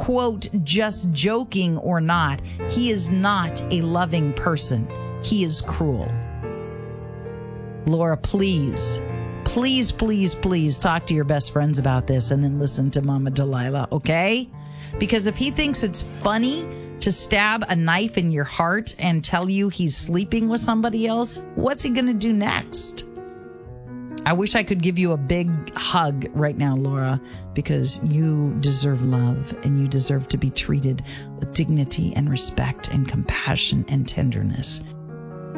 quote, just joking or not, he is not a loving person. He is cruel. Laura, please talk to your best friends about this and then listen to Mama Delilah, okay? Because if he thinks it's funny to stab a knife in your heart and tell you he's sleeping with somebody else, what's he going to do next? I wish I could give you a big hug right now, Laura, because you deserve love and you deserve to be treated with dignity and respect and compassion and tenderness.